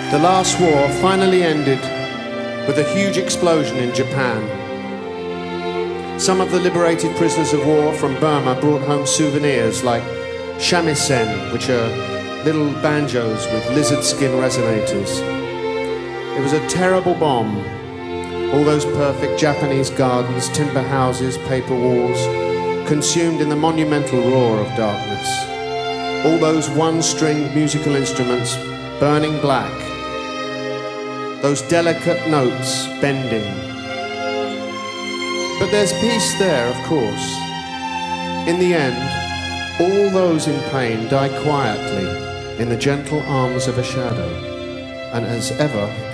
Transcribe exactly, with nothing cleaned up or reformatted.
The last war finally ended with a huge explosion in Japan. Some of the liberated prisoners of war from Burma brought home souvenirs like shamisen, which are little banjos with lizard skin resonators. It was a terrible bomb. All those perfect Japanese gardens, timber houses, paper walls, consumed in the monumental roar of darkness. All those one-stringed musical instruments burning black. Those delicate notes bending. But there's peace there, of course. In the end, all those in pain die quietly in the gentle arms of a shadow. And as ever,